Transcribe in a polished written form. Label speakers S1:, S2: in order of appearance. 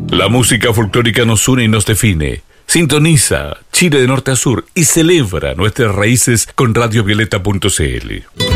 S1: La música folclórica nos une y nos define. Sintoniza Chile de norte a sur y celebra nuestras raíces con radiovioleta.cl.